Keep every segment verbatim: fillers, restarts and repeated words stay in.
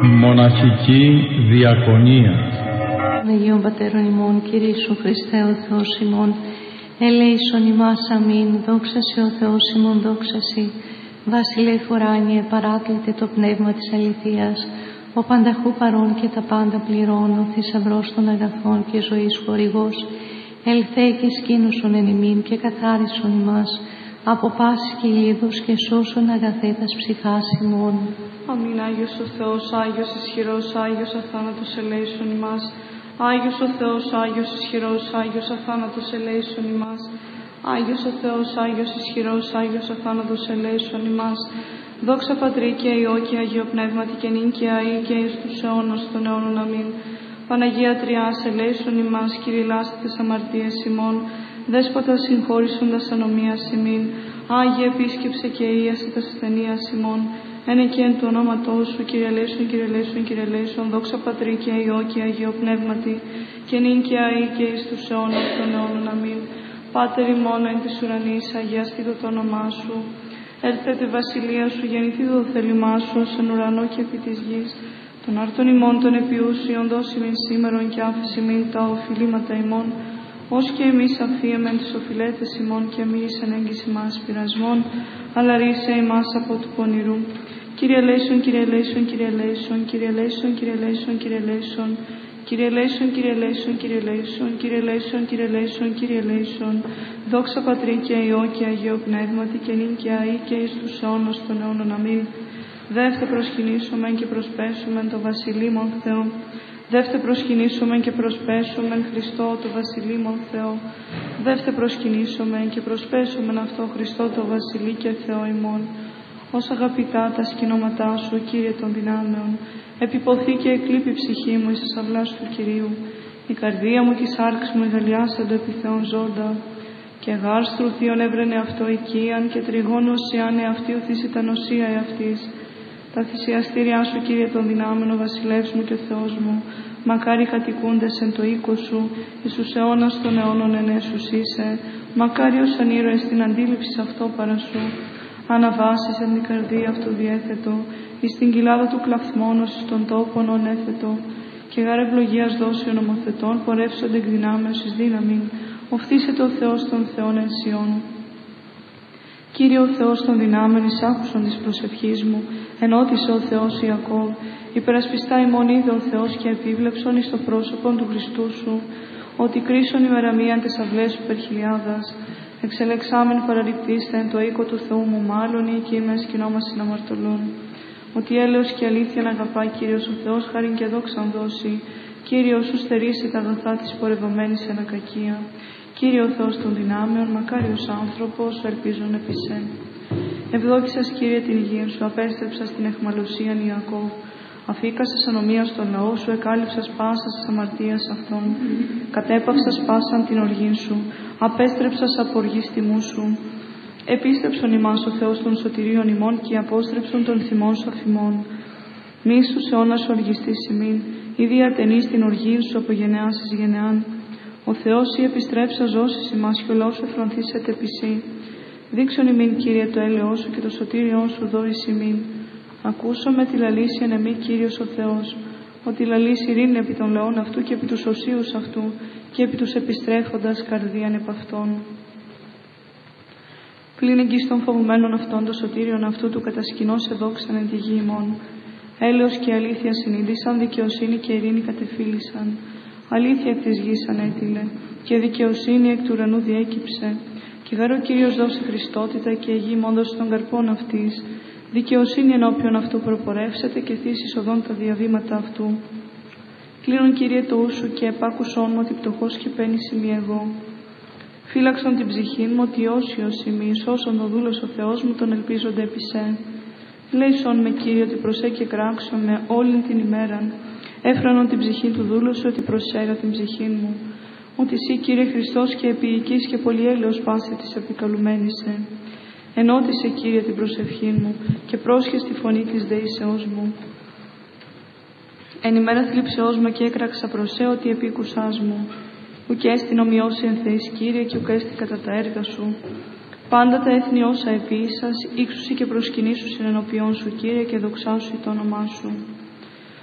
Μοναχική Διακονία. Αγίων Πατέρων ημών, Κύριε Ιησού Χριστέ ο Θεός ημών, ελέησον ημάς αμήν, δόξα σε ο Θεός ημών, δόξα σοι. Βασιλεύ ουράνιε, παράκλητε το πνεύμα της αληθείας, ο πανταχού παρών και τα πάντα πληρών, ο θησαυρός των αγαθών και ζωής χορηγός, ελθέ και σκήνωσον εν ημίν και καθάρισον ημάς, από πάσης κυλίδους και σώσον αγαθέτας ψυχάς ημών. Αμήν. Άγιος ο Θεός, Άγιος ισχυρός, Άγιος αθάνατος ελέησον ημάς. Άγιος ο Θεός, Άγιος ισχυρός, Άγιος αθάνατος ελέησον ημάς. Άγιος ο Θεός, Άγιος ισχυρός, Άγιος αθάνατος ελέησον ημάς. Δόξα Πατρί και Υιό και Αγίο Πνεύματι και νυν και αεί και εις τους αιώνας των αιώνων. Αμήν. Παναγία Τριάς, ελέησον ημάς, κηρυλάστητες αμαρτίες ημών, Δέσποτα συγχώρησοντας ανομίας ημίν, Άγιε επίσκεψε και ίασε τας ασθενείας ημών, ένε και εν του ονόματός σου, Κύριε ελέησον, Κύριε ελέησον, Κύριε ελέησον, δόξα Πατρί και Υιό και Αγίο Πνεύματι, και νυν και αεί και εις τους αιώνας των αιώνων. Αμήν. Πάτερ ημών εν της ουρανής, αγιαστήτω το όνομά σου, έλθετε τη βασιλεία σου, γεννηθήτω το θέλημά σου, ως εν ουρανό και επί της γης. Των άρτων ημών των επιούσιων δώσιμην σήμερον και άφησιμην τα οφειλήματα ημών, ως και εμείς αφίεμεν τις οφειλέτες ημών και μη εις ενέγγιση μας πειρασμών, αλλά ρίσε ημάς από του πονηρού. Κύριε ελέησον, Κύριε ελέησον, Κύριε ελέησον, Κύριε ελέησον, Κύριε ελέησον, Κύριε ελέησον, Κύριε ελέησον, Κύριε ελέησον, Κύριε ελέησον, Κύριε ελέησον, Κύριε ελέησον, Κύριε ελέησον, δόξα Πατρί και Υιό και Αγίο Πνεύματι και νυν και αεί και εις τους αιώνας των αιώνων. Αμήν. Δεύτε προσκυνήσομεν και προσπέσομεν το βασιλείμον Θεό. Δεύτε προσκυνήσομεν και προσπέσομεν Χριστό το βασιλείμον Θεό. Δεύτε προσκυνήσομεν και προσπέσομεν αυτό Χριστό το βασιλεί και Θεό ημών. Ως αγαπητά τα σκηνώματά σου, Κύριε των δυνάμεων, επιποθεί και εκλείπει η ψυχή μου εις τις αυλάς του Κυρίου. Η καρδία μου και η σάρξ μου εγαλιάσαντο επί Θεόν ζώντα. Και γάρστρου θείον έβρενε αυτό οικίαν και τριγώνος εάν εαυτή ουθήσει τα νοσία εαυτής. Τα θυσιαστήριά σου, Κύριε των δυνάμεων, ο βασιλεύς μου και ο Θεός μου, μακάρι κατοικούντες εν το οίκο σου, εις τους αιώνας των αιώνων εν έσους είσαι, μακάρι ως ανήρωες στην αντίληψη αυτό παρά σου, αναβάσεις εν την καρδία αυτού διέθετο, εις την κοιλάδα του κλαθμόνος, εις τον τόπον ονέθετο, και γάρ ευλογίας δώσει ο νομοθετών, πορεύσονται εκ δυνάμεως εις δύναμην, οφθήσεται ο Θεός των Θεών εν Σιών. Κύριε ο Θεός των δυνάμεων, εις άκουσον της προσευχής μου, ενώτησε ο Θεός Ιακώβ, υπερασπιστά ημών είδε ο Θεός και επίβλεψον εις το πρόσωπον του Χριστού σου, ότι κρίσον ημεραμίαν τες αυλές σου περχιλιάδας, εξελεξάμεν παραρριπτήστε εν το οίκο του Θεού μου, μάλλον ή εκεί με σκηνόμας συναμαρτωλών. Ότι έλεος και αλήθεια να αγαπά Κύριος ο Θεός, χάριν και δόξαν δώσει, Κύριε σου στερήσει τα αγαθά της πορευομένης εν ακακία. Κύριε ο Θεός των δυνάμεων, μακάριος άνθρωπος, ελπίζον επί σε. Ευδόκησας, Κύριε, την υγεία σου, απέστρεψας την αιχμαλωσίαν Ιακώβ. Αφήκασας ανομία στον λαό σου, εκάλυψας πάσας της αμαρτίας αυτών. Κατέπαυσας πάσαν την οργήν σου, απέστρεψας από οργής τιμού σου. Επίστρεψον ημάς ο Θεός των σωτηρίων ημών και απόστρεψον των θυμών σου αφημών. Μη στους αιώνας οργιστής ημίν, ή διατενείς την οργήν σου από γενεάς εις γενεάν. Ο Θεός ή επιστρέψα ζώσεις ημάς και ο λαός σου εφρονθήσεται επί σύ. Δείξον ημίν, Κύριε, το έλεος σου και το σωτήριόν σου δώεις ημίν. Ακούσω με τη λαλήση εν εμή, Κύριος ο Θεός, ότι λαλήσει ειρήνη επί των λαών αυτού και επί τους οσίους αυτού και επί τους επιστρέφοντας καρδίαν επ' αυτών. Πλην εγγύς των φοβουμένων αυτών το σωτήριον αυτού του κατασκηνώς εδόξαν εν τη γη ημών. Έλεος και αλήθεια συνείδησαν, δικαιοσύνη και ειρήνη κατεφύλησαν. Αλήθεια εκ της γης ανέτειλε και δικαιοσύνη εκ του ουρανού διέκυψε. Και γάρ ο Κύριος δώσει Χριστότητα και η γη μόντωση των καρπών αυτής. Δικαιοσύνη ενώπιον αυτού προπορεύσεται και θύσεις οδόν τα διαβήματα αυτού. Κλείνον, Κύριε, το ου σου και επάκουσόν μου ότι πτωχός και πένης ημί εγώ. Φύλαξον την ψυχήν μου ότι όσιος ημί, σώσον το δούλος ο Θεός μου, τον ελπίζονται επί σε. Λέησον με, Κύριε, ότι προσέ και κράξον με όλην την ημέραν. Έφρανον την ψυχή του δούλου σου ότι προσέγα την ψυχή μου. Ότι εσύ, Κύριε Χριστός, και επίοικης και πολυέλεος πάση της επικαλουμένης σε. Ενώτησε, Κύριε, την προσευχή μου και πρόσχες τη φωνή της δεήσεώς μου. Εν ημέρα θλίψεώς μου και έκραξα προσέ ότι επίκουσάς μου. Ουκ έστι ομοιώσει εν Θεής, Κύριε, και ουκ έστι κατά τα έργα σου. Πάντα τα έθνη όσα επίησας, ύξουσι και προσκυνήσουσιν ενώπιόν σου, Κύριε, και δοξάσου το όνομά σου.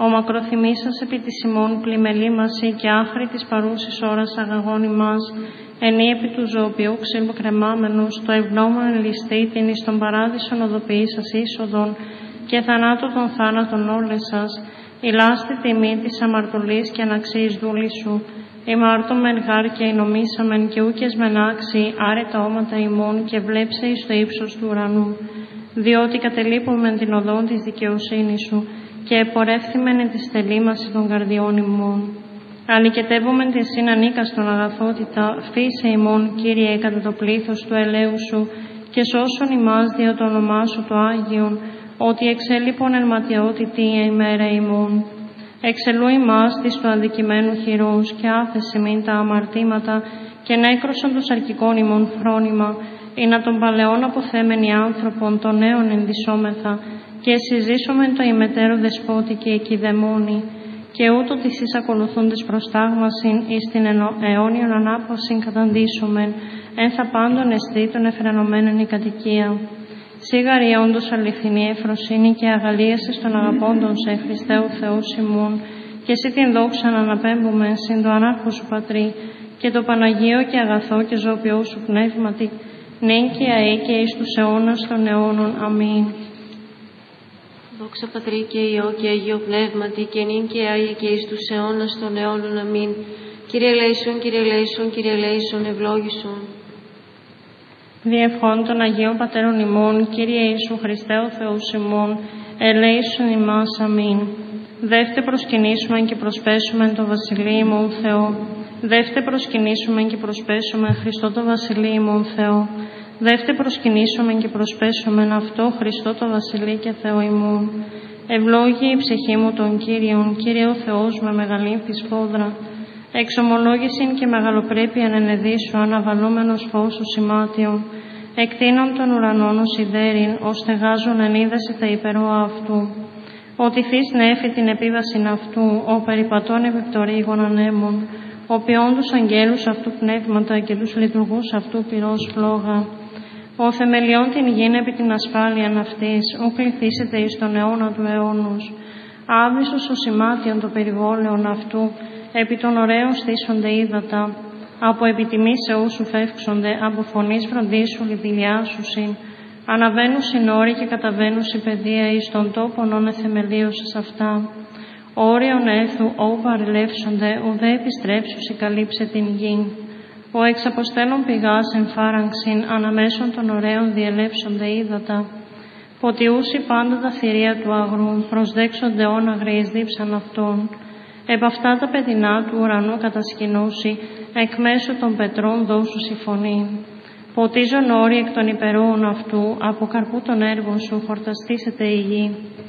ο μακροθυμήσας επί της ημών πλημελήμαση και άχρη της παρούσης ώρας αγαγών ημάς, ενή επί του ζωοποιού ξύλου κρεμάμενος, το ευγνώμων ελιστή την εις τον παράδεισον οδοποιήσας είσοδον και θανάτω των θάνατων όλες σας, η λάστη τιμή της αμαρτωλής και αναξίης δούλη σου, ημάρτων μεν γάρ και εινομήσαμεν και ούκες μεν άξιοι άρετα όματα ημών και βλέψε εις το ύψος του ουρανού, διότι κατελείπομεν την οδόν της δικαιοσύνης σου και επορεύθυμεν εν τη στελήμαση των καρδιών ημών. Αλικετεύομεν την συν ανίκαστον αγαθότητα, φύσε ημών, Κύριε, κατά το πλήθος του ελαίου σου και σώσον ημάς δια το όνομά σου το Άγιον, ότι εξέλιπον εν ματαιότητη ημέρα ημών. Εξελού ημάς της του αδικημένου χειρός και άφεση μην τα αμαρτήματα και νέκρωσον τους αρκικών ημών φρόνημα, ή να των παλαιών αποθέμενοι άνθρωπων των νέων ενδυσόμεθα και συζήσομεν το ημετέρω δεσπότη και εκειδαιμόνη, και ούτω της εις ακολουθούντες προστάγμασιν εις την αιώνιον ανάπαυσιν καταντήσομεν, εν θα πάντων εστί των εφρενωμένων η κατοικία. Σίγαρη όντως αληθινή εφροσύνη και αγαλίαση των αγαπώντων σε Χριστέου Θεού ημών, και εσύ την δόξα να αναπέμπουμε συν το ανάρχο σου Πατρί, και το Παναγίο και αγαθό και ζωοποιό σου πνεύματι, νυν και αεί και εις τους αιώνας των αιώνων. Αμήν. Δόξα Πατρί και Υιό και Αγίο Πνεύματι, και νυν και αεί και εις τους αιώνας των αιώνων. Αμήν. Κύριε ελέησον, Κύριε ελέησον, Κύριε ελέησον, ευλόγησον. Διευχών των Αγίων Πατέρων ημών, Κύριε Ιησού Χριστέ ο Θεός ημών, ελέησον ημάς. Αμήν. Δεύτε προσκυνήσουμε και προσπέσουμε το Βασιλείο ημών Θεό. Δεύτε προσκυνήσουμε και προσπέσουμε Χριστό το Βασιλείο ημών Θεό. Δεύτε προσκυνήσουμε και προσπέσουμε αυτό Χριστό το Βασιλείο και Θεό ημών. Ευλόγη η ψυχή μου των Κύριων, Κύριε ο Θεός με μεγαλύνθη σπόδρα. Εξομολόγησιν και μεγαλοπρέπεια ενεδίσου αναβαλούμενος φως του σημάτιον, εκτείνων των ουρανών ου σιδέριν, ως στεγάζουν εν είδαση τα υπερόα αυτού. Ότι θείς νέφη την επίβασιν αυτού, ο περιπατών επιπτωρήγων ανέμων, ο ποιών τους αγγέλους αυτού πνεύματα και τους λειτουργούς αυτού πυρός φλόγα. Ο θεμελιών την γην επί την ασφάλειαν αυτής, ου κληθήσετε εις τον αιώνα του αιώνους. Άβυσος ο σημάτιον το περιβόλαιον αυτού, επί των ωραίων στήσονται ύδατα, από επιτιμήσεως σου φεύξονται, από φωνής φροντίσου λιδηλιάσουσιν, αναβαίνουν συνόροι και καταβαίνουν η παιδεία εις των τόπων όν εθεμελίωσες αυτά. Όριον έθου ου παρελεύσονται, ουδέ επιστρέψουσι καλύψε την γη. Ο εξαποστέλων πηγάς εμφάραγξιν, αναμέσων των ωραίων διελεύσονται ύδατα. Ποτιούσι πάντα τα θηρία του αγρού, προσδέξονται όν αγριείς δίψαν αυτών. Επ' αυτά τα παιδινά του ουρανού κατασκηνώσει, εκ μέσω των πετρών δώσου η φωνή. Ποτίζον όροι εκ των υπερόων αυτού, από καρπού των έργων σου χορταστήσεται η γη.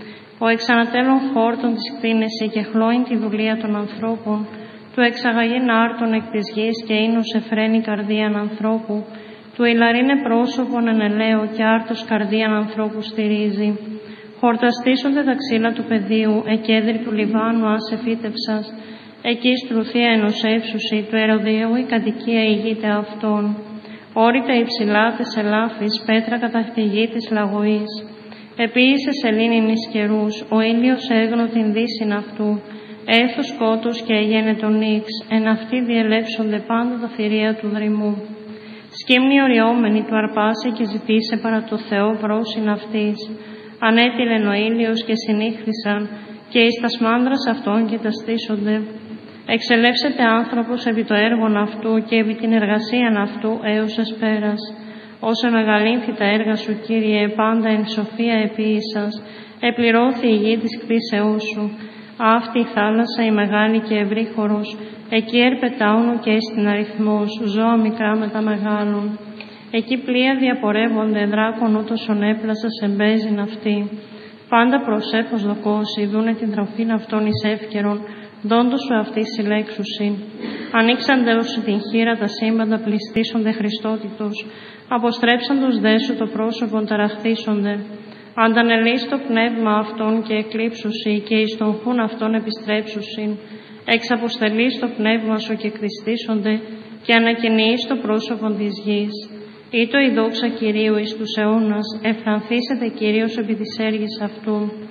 Ο εξανατέλων χόρτων της κτίνεση και χλώην τη δουλεία των ανθρώπων, του εξαγαγήν άρτων εκ της γης και ίνους εφραίνει καρδίαν ανθρώπου, του ηλαρίνε πρόσωπον εν ελαίο και άρτος καρδίαν ανθρώπου στηρίζει. Χορταστήσονται τα ξύλα του πεδίου, εκέδρη του Λιβάνου ας εφύτευσας, εκεί στρουθία ενός εύσουσι, του Ερωδίου η κατοικία ηγείται αυτών. Όρητα υψηλά τες ελάφης, πέτρα κατά τη γη της λαγωής. Επίησε σελήνην εις καιρούς, ο ήλιος έγνω την δύσιν αυτού, έθος σκότους και έγενε τον νύξ, εν αυτοί διελεύσονται πάντα τα θηρία του δρυμού. Σκύμνη οριόμενη του αρπάσει και ζητήσε παρά το Θεό βρόσιν αυτής. Ανέτειλεν ο ήλιος και συνήχθησαν, και εις τας μάνδρας αυτών και τα στήσονται. Εξελεύσεται άνθρωπος επί το έργον αυτού και επί την εργασίαν αυτού έως εσπέρας. Όσο μεγαλύνθη τα έργα σου, Κύριε, πάντα εν σοφία επίησας, επληρώθη η γη της κτίσεώς σου. Αυτή η θάλασσα η μεγάλη και ευρύ χορός, εκεί ερπετάουνο και στην αριθμός, ζώα μικρά με τα μεγάλων. Εκεί πλοία διαπορεύονται, δράκων ούτως ονέπλασας εμπέζειν αυτή. Πάντα προσέφως δοκώσει, δούνε την τροφήν αυτών εις εύκαιρον, δόντος σου αυτής συλλέξουσιν. Ανοίξαντε όσοι την χείρα τα σύμπαντα πληστήσονται Χριστότητος, αποστρέψαντος δε σου το πρόσωπον ταραχθήσονται. Αντανελείς το πνεύμα αυτών και εκλείψουσι και εις τον χούν αυτών επιστρέψουσιν. Εξαποστελείς το πνεύμα σου και κτιστήσονται και ανακαινείς το πρόσωπον της γης. Ήτο η δόξα Κυρίου εις τους αιώνας, εφρανθήσετε Κυρίως επί της έργης αυτού.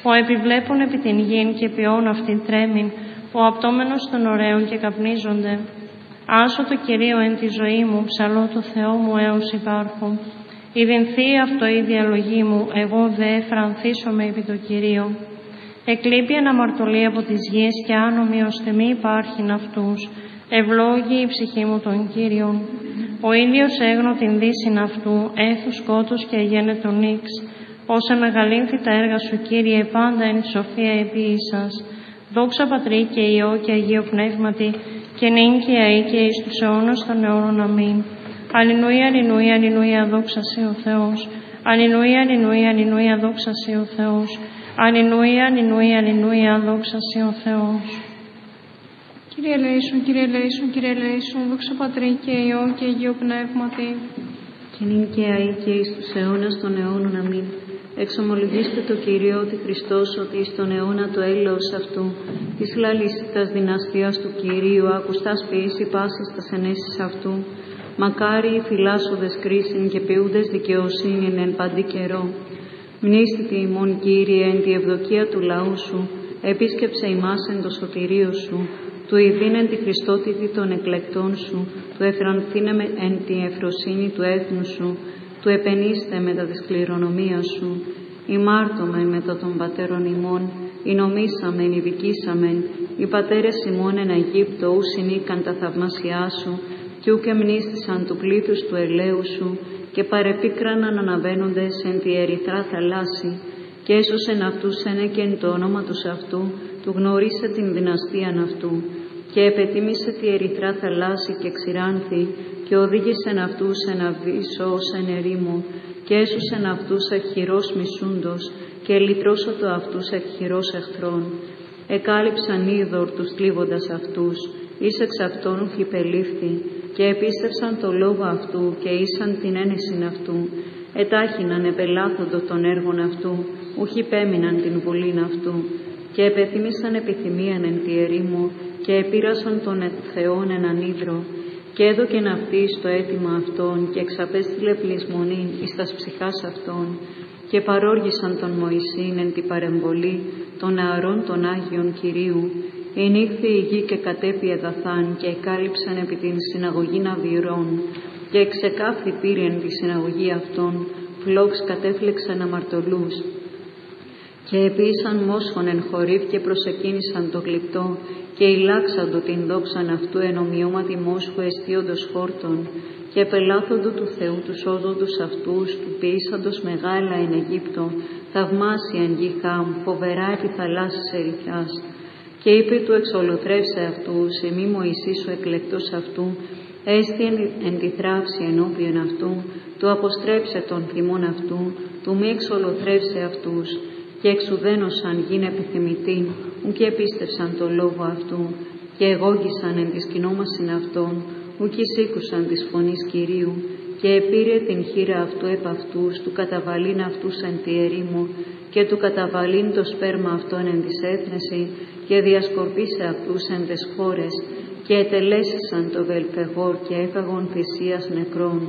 που επιβλέπουν επί την γην και ποιόν αυτήν τρέμην, που απτόμενος των ωραίων και καπνίζονται. Άσω το Κυρίο εν τη ζωή μου, ψαλώ το Θεό μου έως υπάρχω. Ιδενθεί αυτό η διαλογή μου, εγώ δε εφρανθήσομαι επί το Κυρίο. Εκλείπει αναμαρτωλή από τις γης και άνομοι ώστε μη υπάρχειν αυτούς. Ευλόγη η ψυχή μου των Κύριων. Ο ήλιος έγνω την δύσιν αυτού, έθου σκότος και αγένε τον ίξ. Όσα μεγαλύνθη τα έργα σου, Κύριε, πάντα εν σοφία επίησας. Δόξα Πατρί και Υιό και Αγίο Πνεύματι, και νυν και αεί και εις τους αιώνας των αιώνων. Αμήν. Αλληλούια, αλληλούια, αλληλούια, δόξα σε ο Θεός. Αλληλούια, αλληλούια, αλληλούια, δόξα σε ο Θεός. Αλληλούια, αλληλούια, αλληλούια, δόξα σε ο Θεός. Κύριε ελέησον, Κύριε ελέησον, Κύριε ελέησον, δόξα Πατρί και Υιό και Αγίο Πνεύματι. Και νυν και αεί και εις τους αιώνας των αιώνων. Αμήν. Εξομολογήστε το Κύριο ότι Χριστός, ότι εις τον αιώνα το έλεος αυτού, της λαλήσιτας δυναστείας του Κυρίου, ακουστάς ποιήσει πάσης τας ενέσεις αυτού. Μακάρι οι φυλάσσοδες κρίσιν και ποιούντες δικαιοσύνην εν παντή καιρό. Μνήστητη ημών, Κύριε, εν τη ευδοκία του λαού σου, επίσκεψε ημάς εν το σωτηρίο σου, του ειδήνεν τη Χριστότητη των εκλεκτών σου, του εφρανθήνε εν τη ευφροσύνη του έθνου σου, του επενείστε μετά της κληρονομίας σου, ημάρτωμεν μετά των πατέρων ημών, ηνομήσαμεν, ειδικήσαμεν, οι πατέρες ημών εν Αιγύπτο ου συνήκαν τα θαυμάσιά σου, κι ούκ εμνήστησαν του πλήθους του ελαίου σου, και παρεπίκραναν αναβαίνοντες εν τη ερυθρά θαλάσση, και έσωσεν αυτούς ένεκεν το όνομα τους αυτού, του γνωρίσε την δυναστείαν αυτού, και επετίμησε τη ερυθρά θαλάσση και ξηράνθη, και οδήγησεν αυτούς εν αβύσσο ως εν ερήμο, και έσωσεν αυτούς εχχηρός μισούντος, και λυτρώσατο αυτούς εχχηρός εχθρών. Εκάλυψαν είδωρ τους κλείβοντας αυτούς, εις εξ αυτών χυπελήφθη, και επίστευσαν το λόγο αυτού και ήσαν την ένεσιν αυτού. Ετάχυναν επελάθοντο των έργων αυτού, ούχ υπέμειναν την βουλήν αυτού. Και επεθύμησαν επιθυμίαν εν τη ερήμο, και επήρασαν τον Θεόν έναν ύδρο. Και έδωκεν αυτή στο αίτημα αυτών, και εξαπέστειλε πλεισμονήν εις τας ψυχάς αυτών. Και παρόργησαν τον Μωυσήν εν τη παρεμβολή των νεαρών των Άγιων Κυρίου. Ενήχθη η γη και κατέπιε δαθάν, και εκάλυψαν επί την συναγωγήν αβυρών. Και εξεκάφθη πήρεν τη συναγωγή αυτών, φλόξ κατέφλεξαν αμαρτωλούς. Και επίησαν μόσχον εν χορύβ και προσεκίνησαν το γλυπτό, και ηλάξαντο την δόξαν αυτού εν ομοιώματι μόσχου εστίοντος χόρτων, και επελάθοντο του Θεού τους όδοντους αυτούς, του ποιήσαντος μεγάλα εν Αιγύπτο, θαυμάσια εν γη Χάμ, φοβερά επί θαλάσσης ερυθράς. Και είπε του εξολοθρεύσε αυτούς, εμεί Μωυσής ο εκλεκτός αυτού, έστι εν, εν τη θράψη ενώπιον αυτού, του αποστρέψε τον θυμόν αυτού, του μη εξολοθρεύσε αυτούς, και εξουδένωσαν γιν επιθυμητήν, ου και επίστευσαν το λόγο αυτού, και εγώγησαν εν της κοινόμασιν αυτών, ου και σήκουσαν της φωνής Κυρίου, και επήρε την χείρα αυτού επ' αυτούς, του καταβαλήν αυτούς εν τη ερήμο, και του καταβαλήν το σπέρμα αυτών εν της έθνεση, και διασκορπίσε αυτούς εν τες χώρες, και ετελέσισαν το Βελφεγόρ και έφαγον θυσίας νεκρών.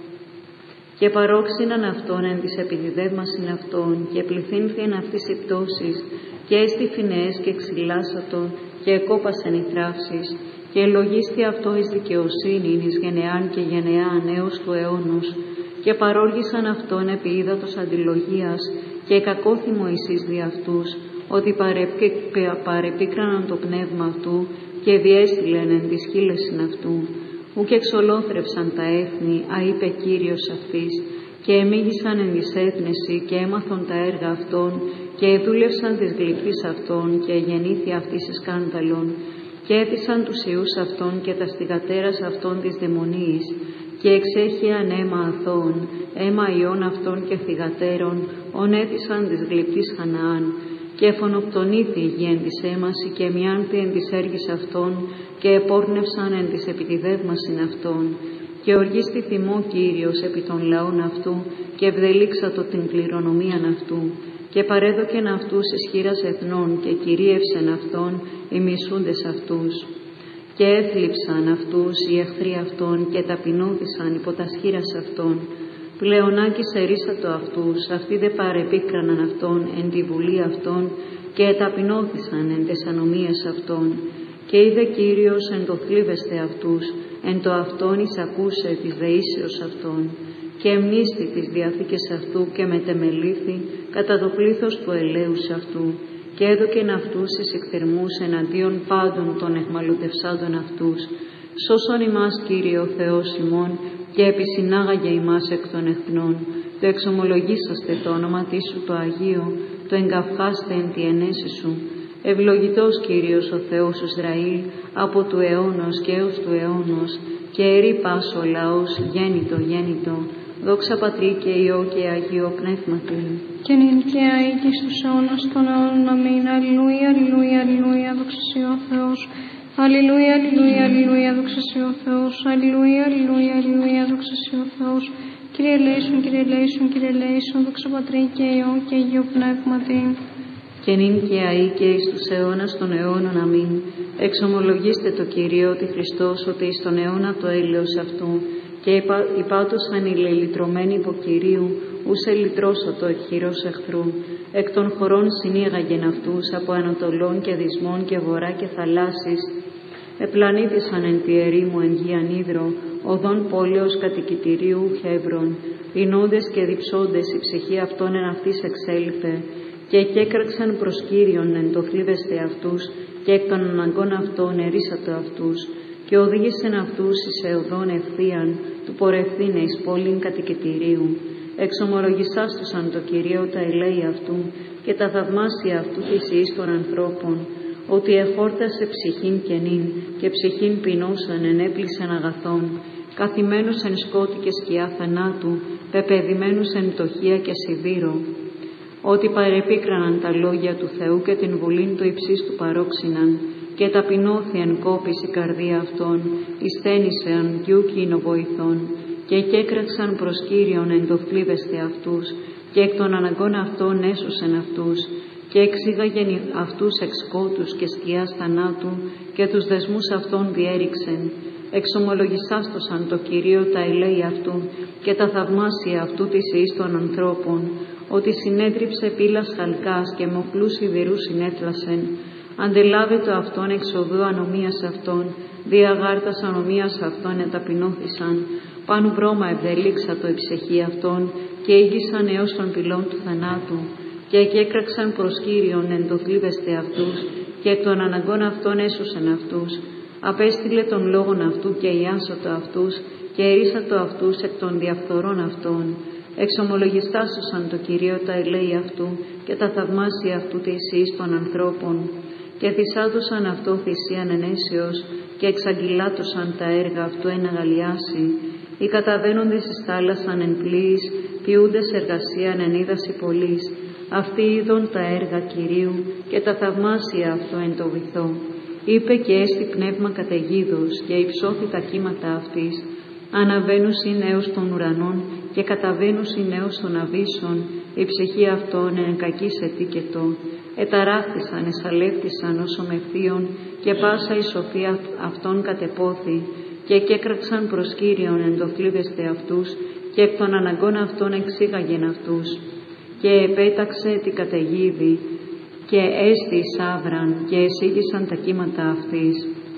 Και παρόξυναν αυτόν εν της επιδιδεύμασιν αυτών, και πληθύνθη αυτής οι πτώσεις, και έστι φυναίες και ξυλάσατο, και εκόπασεν οι θράψεις, και ελογίστη αυτό εις δικαιοσύνην εις γενεάν και γενεάν έως του αιώνος, και παρόργησαν αυτόν επί ύδατος αντιλογίας, και κακόθη Μωυσής δι' αυτούς, ότι παρεπίκραναν το πνεύμα αυτού, και διέστειλεν εν της χείλεσιν αυτού. Ου και εξολόθρευσαν τα έθνη, αείπε Κύριος αυτής, και εμίγησαν εν της έθνεση, και έμαθον τα έργα αυτών, και εδούλευσαν της γλυπτής αυτών, και γεννήθη αυτής εις σκάνδαλον, και έθισαν τους ιούς αυτών και τα στιγατέρας αυτών της δαιμονίης, και εξέχειαν αίμα αθώων, αίμα ιών αυτών και θυγατέρων, ον έθισαν της γλυπτής Χαναάν, και εφονοκτονήθη η γη εν της έμαση, και μιάνθη εν της έργης αυτών, και επόρνευσαν εν της επιτιδεύμασιν αυτών. Και οργίστη θυμό Κύριος επί των λαών αυτού, και ευδελίξατο την κληρονομίαν αυτού, και παρέδοκεν αυτούς εις χείρας εθνών, και κυρίευσεν αυτόν οι μισούντες αυτούς. Και έθλιψαν αυτούς οι εχθροί αυτών, και ταπεινώθησαν υπό τας χείρας αυτών. Πλεονάκης ερίσατο αυτούς, αυτοί δε παρεπίκραναν αυτόν εν τη βουλή αυτών και εταπεινώθησαν εν τες ανομίες αυτών. Και είδε Κύριος εν το θλίβεσθε αυτούς, εν το αυτόν εισακούσε της δεήσεως αυτών. Και εμνίστη τις διαθήκες αυτού και μετεμελήθη κατά το πλήθος του ελέους αυτού. Και έδωκεν αυτούς εις εκθερμούς εναντίον πάντων των εχμαλωτευσάντων αυτούς. Σώσον ημάς, Κύριε ο Θεός ημών, και επισυνάγαγε ημάς εκ των εθνών. Το εξομολογήσαστε το όνομα Σου το Αγίο, το εγκαυχάστε εν τη ενέση Σου. Ευλογητός Κύριος ο Θεός Ισραήλ, από του αιώνος και έως του αιώνος, και ερεί πάσο λαός, γέννητο, γέννητο. Δόξα Πατρί και Υιό και Αγίο Πνεύματι. Και νυν και αεί και στους αιώνας των αιώνων. Αμήν. Αλληλούια, αλληλούια, αλληλούια, δόξα Συ ο Θεός. Αλληλούια, αλληλούια, αλληλούια, δόξα Συ ο Θεός. Αλληλούια, αλληλούια, αλληλούια, δόξα Συ ο Θεός. Κύριε ελέησον, Κύριε ελέησον, Κύριε ελέησον, δόξα Πατρί και Υιό και Αγίο Πνεύματι. Και νυν και αεί και εις τους αιώνας των αιώνων. Αμήν. Εξομολογήστε το Κυρίο ότι Χριστός, ότι εις τον αιώνα το έλεος αυτού, και υπά, υπάτωσαν οι λελυτρωμένοι υπό Κυρίου, ους ελυτρώσατο εκ χειρός εχθρού. Εκ των χωρών συνήγαγεν αυτούς από ανατολών και δυσμών και βορρά και θαλάσσης. Επλανήθησαν εν τη ερήμου εν γη ανίδρο, οδόν πόλεως κατοικητηρίου Χεύρων. Πεινώντες και διψώντες η ψυχή αυτών εν αυτής εξέλιπε, και εκέκραξαν προς Κύριον εν το θλίβεσθε αυτούς, και εκ των αναγκών αυτών ερίσατο αυτούς. Και οδήγησεν αυτούς εις εωδόν ευθείαν, του πορευθύνε εις πόλην κατοικητηρίου. Εξομολογησάστουσαν το Κυρίο τα ελέη αυτού, και τα θαυμάσια αυτού της εις των ανθρώπων, ότι εχόρτασε ψυχήν κενήν, και ψυχήν πεινώσαν ενέπλησεν αγαθών, καθημένους εν σκότη και σκιά θανάτου, πεπαιδημένους εν πτωχία και σιδήρο. Ότι παρεπίκραναν τα λόγια του Θεού και την βουλήν του υψίστου του παρόξυναν, και ταπεινώθη εν κόπης η καρδία αυτών, εισθένησε αν γιου κοινοβοηθών, και εκέκραξαν προς Κύριον εν το θλίβεσθε αυτούς, και εκ των αναγκών αυτών έσωσεν αυτούς, και εξήγαγεν αυτούς εξ σκότους και σκιάς θανάτου, και τους δεσμούς αυτών διέριξεν. Εξομολογησάστοσαν το Κυρίο τα ελέη αυτού, και τα θαυμάσια αυτού της εις των ανθρώπων, ότι συνέτριψε πύλας χαλκάς και μοχλούς σιδηρού συνέθλασεν. Αντελάβε το αυτόν εξοδού ανομίας αυτών, διαγάρτας ανομίας αυτών εταπεινώθησαν. Πάνου βρώμα ευδελίξατο η ψυχή αυτών, και ήγησαν έως των πυλών του θανάτου. Και εκέκραξαν προς Κύριον εν το θλίβεσθε αυτούς, και εκ των αναγκών αυτών έσωσεν αυτούς. Απέστειλε των λόγων αυτού και ιάσατο αυτούς, και ερίσατο αυτούς εκ των διαφθορών αυτών. Εξομολογιστάσουσαν το Κυρίο τα ελέη αυτού, και τα θαυμάσια αυτού της εις των ανθρώπων. Και θυσάτωσαν αυτό θυσίαν ενέσεως, και εξαγγυλάτωσαν τα έργα αυτού εν αγαλιάσει. Οι καταβαίνοντες εις θάλασσαν εν πλοίης, ποιούντες εργασίαν εν ύδαση πολλής. Αυτοί είδον τα έργα Κυρίου, και τα θαυμάσια αυτό εν το βυθό. Είπε και έστι πνεύμα καταιγίδος, και υψώθη τα κύματα αυτής. Αναβαίνουσιν έως των ουρανών, και καταβαίνουσιν έως των αβύσσων, η ψυχή αυτών εν κακής ετίκετο. Εταράχθησαν, εσαλεύτησαν ως ομευθείων, και πάσα η σοφία αυτών κατεπόθη, και εκέκραξαν προς Κύριον εν το θλίβεσθε αυτούς, και εκ των αναγκών αυτών εξήγαγεν αυτούς. Και επέταξε την καταιγίδη, και έστι εις άβραν, και εσήγησαν τα κύματα αυτής.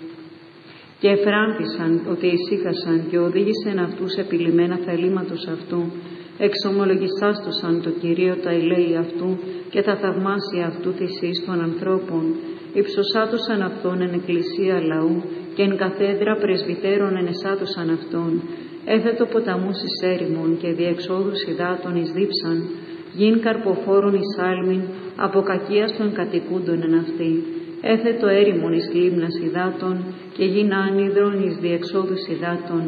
Και εφράνθησαν ότι ησύχασαν, και οδήγησεν αυτούς επιλυμμένα θελήματος αυτού. Εξομολογησάστοσαν το Κυρίο τα ελέη αυτού, και τα θαυμάσια αυτού της εις των ανθρώπων. Υψωσάτωσαν αυτόν εν εκκλησία λαού, και εν καθέδρα πρεσβυτέρων ενεσάτωσαν αυτόν. Έθετο ποταμούς εις έρημον, και διεξόδους υδάτων εις δίψαν, γιν καρποφόρων εις άλμην, από κακίας των κατοικούντων εν αυτή. Έθετο έρημον εις λίμνας υδάτων, και γιν άνυδρον εις διεξόδους υδάτων.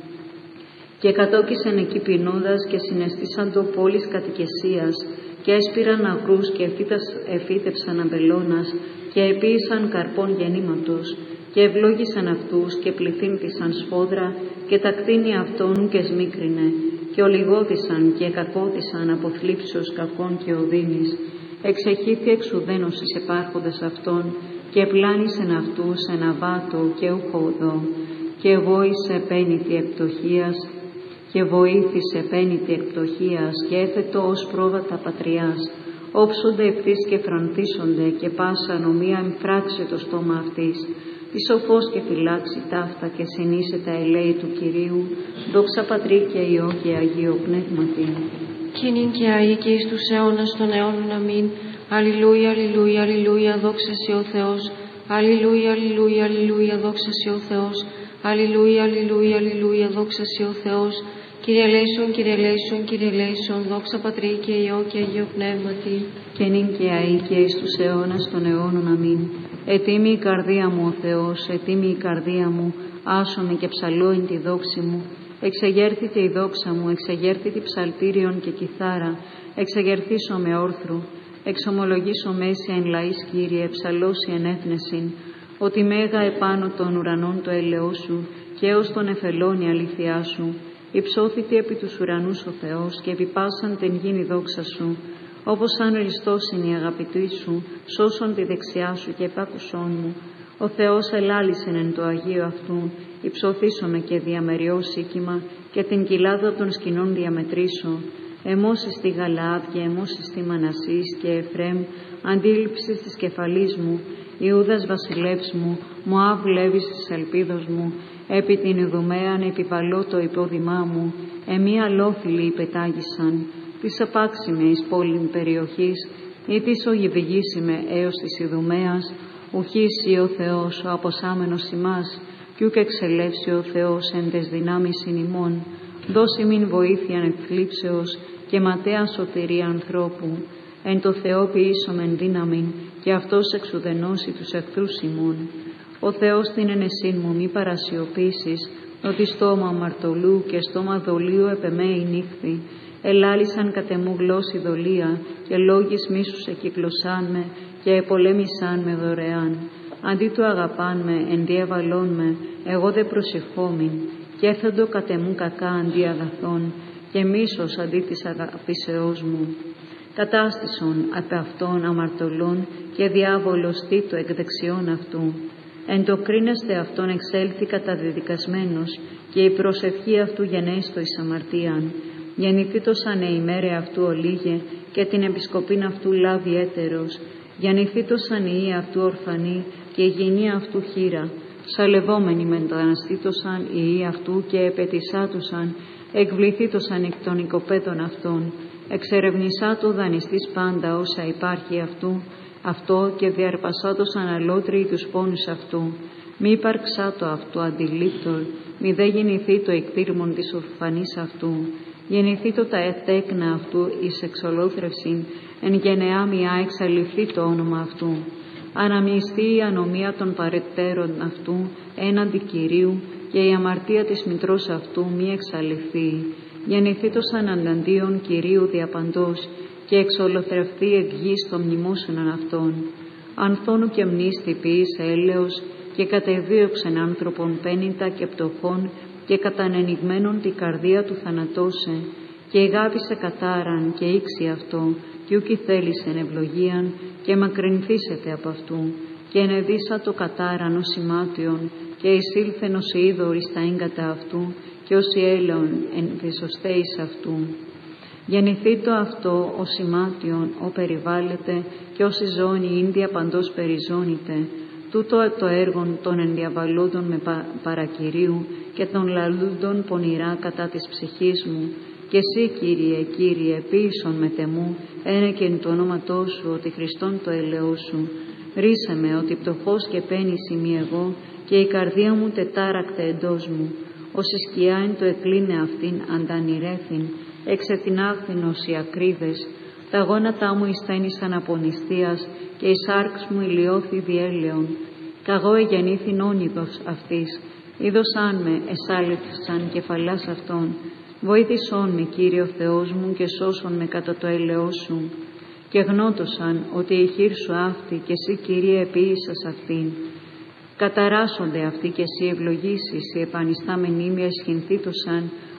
Και κατόκισεν εκεί πεινώντας, και συναισθήσαν το πόλης κατοικεσίας, και έσπηραν αγρούς, και εφύτευσαν αμπελώνας, και επίησαν καρπών γεννήματος, και ευλόγησαν αυτούς, και πληθύνθησαν σφόδρα, και τα κτίνη αυτών και σμίκρινε, και ολιγώθησαν, και κακώθησαν από θλίψεως κακών και οδύνης. Εξεχήθη εξουδένος εις επάρχοντες αυτών, και πλάνησεν αυτούς εν αβάτο και ουχοδό, και εγώ εις επένητη επτοχίας, και βοήθησε πένητη εκπτωχίας και έθετο ως πρόβατα πατριάς. Όψονται ευθύς και φροντίσονται και πάσα νομία εμφράξει το στόμα αυτής. Τη σοφός και φυλάξει ταύτα και συνήσε τα ελέη του Κυρίου. Δόξα Πατρί και Υιό και Αγίο Πνεύματι. Κι νυν και αεί και εις τους αιώνας των αιώνων. Αμήν. Αλληλούια, αλληλούια, αλληλούια, δόξα σοι ο Θεός. Αλληλούια, αλληλούια, αλληλούια, δόξα σοι ο Θεός. Αλληλούια, αλληλούια, αλληλούια, δόξα σοι ο Θεός. Κύριε ελέησον, Κύριε ελέησον, Κύριε ελέησον, δόξα Πατρί και Υιό και Αγίο Πνεύματι. Και νυν και αεί και εις τους αιώνας των αιώνων. Αμήν. Ετοίμη η καρδία μου ο Θεός, ετοίμη η καρδία μου, άσομαι και ψαλώ εν τη δόξη μου. Εξεγέρθητε η δόξα μου, εξεγέρθητε ψαλτήριον και κιθάρα, εξεγερθήσω με όρθρου. Εξομολογήσω μέση εν λαής, Κύριε, ψαλώσει εν έθνεσιν, ότι μέγα επάνω των ουρανών το έλεος σου και ως τον εφελών η αλήθειά σου. Υψώθητη επί τους ουρανούς ο Θεός και επιπάσαν την γήνη δόξα σου. Όπως σαν Χριστός είναι η αγαπητή σου, σώσον τη δεξιά σου και επάκουσόν μου. Ο Θεός ελάλησεν εν το Αγίο αυτού, υψωθήσομαι και διαμεριώσει οίκημα και την κοιλάδα των σκηνών διαμετρήσω. Εμώσει στη Γαλαάδ και εμώσει στη Μανασής και Εφραίμ, αντίληψης της κεφαλής μου, Ιούδας βασιλεύς μου, Μωάβ Λέβης της ελπίδος μου, επί την Ιδουμαίαν επιβαλώ το υπόδημά μου, εμεί αλόφιλοι υπετάγησαν, της απάξιμε εις πόλην περιοχής, ή της ογηβηγήσιμε έως της Ιδουμαίας, ουχήσει ο Θεός ο αποσάμενος ημάς, κι ούκ εξελεύσει ο Θεός εν τες δυνάμεις ημών, δώσει μην βοήθειαν εκθλίψεως και ματέα σωτηρία ανθρώπου. Εν το Θεό ποιήσομεν δύναμην και Αυτός εξουδενώσει τους εχθρούς ημών. Ο Θεός την ενεσύν μου μη παρασιωπήσεις, ότι στόμα αμαρτωλού και στόμα δολίου επεμέει νύχθη. Ελάλησαν κατεμού γλώσση δολία και λόγης μίσους εκυκλωσάν με και επολέμησαν με δωρεάν. Αντί του αγαπάν με, ενδιέβαλόν με, εγώ δε προσευχόμην. Και έθεντο κατεμού κακά αντί αγαθών και μίσος αντί της αγαπήσεώς μου. Κατάστησον απ' αυτών αμαρτωλών και διάβολος τίτο εκ δεξιών αυτού. Εν το κρίνεστε αυτόν εξέλθει καταδεδικασμένος και η προσευχή αυτού γενέστο εις αμαρτίαν. Γεννηθήτως ανεημέρε αυτού ολίγε και την επισκοπήν αυτού λάβει έτερος. Γεννηθήτως ανεή αυτού ορφανή και η γυνή αυτού χείρα. Σαλευόμενοι μεταναστήτωσαν οι ιοί αυτού και επετισάτωσαν, εκβληθήτωσαν εκ των οικοπαίδων αυτών. Εξερευνησά το δανειστής πάντα όσα υπάρχει αυτού, αυτό και διαρπασάτωσαν αλότριοι τους πόνους αυτού. Μη υπάρξά το αυτού αντιλήπτορ, μη δε γεννηθεί το εκπήρμον της ορφανής αυτού. Γεννηθεί το τα ετέκνα αυτού εις εξολόθρευσιν, εν γενεά μιά εξαλειφθεί το όνομα αυτού. Αναμνηστεί η ανομία των παρετέρων αυτού έναντι Κυρίου και η αμαρτία της μητρός αυτού μη εξαλειφθεί. Γεννηθήτως αναντίον Κυρίου διαπαντός και εξολοθρευτεί εκ γης των μνημόσυνων αυτών. Ανθώνου και μνήστη ποιήσε έλεος και κατεδίωξεν άνθρωπον πένητα και πτωχών και κατανενιγμένον τη καρδία του θανατώσε και εγάπησε κατάραν και ήξι αυτό κι ούκη θέλησεν ευλογίαν και μακρυνθήσετε από αυτού και ενεδίσα το κατάραν ως σημάτιον και εισήλθεν ως είδωρης στα έγκατα αυτού και ως έλεον εν δυσοστέης αυτού. Γεννηθεί το αυτό ως σημάτιον ο περιβάλλεται και ως η ζώνη ίνδια παντός περιζώνεται. Τούτο το έργον των ενδιαβαλούντων με πα, παρακυρίου και των λαλούντων πονηρά κατά της ψυχής μου. Και εσύ, Κύριε, Κύριε, ποίησον με τεμού, ένεκεν του ονόματός σου, ότι Χριστόν το ελαιό σου. Ρίσε με, ότι πτωχός και πένης ημί εγώ, και η καρδία μου τετάρακτε εντός μου. Ως η σκιά εν το εκλίνε αυτήν αντανηρέθην, εξεθυνάχθηνος οι ακρίβες. Τα γόνατά μου εισθένησαν από νηστείας και η σάρξ μου ηλιώθη διέλεον. Καγώ εγεννήθην όνειδος αυτής, είδωσάν με, εσάληφθησαν κεφαλάς αυτών. Βοήθησόν με, Κύριε Θεός μου, και σώσον με κατά το έλεό σου. Και γνώτωσαν ότι η χείρ σου αυτή και εσύ, Κύριε, επίησας αυτήν. Καταράσσονται αυτοί και εσύ ευλογήσεις, οι επανιστάμενοι με εσχυνθήτωσαν,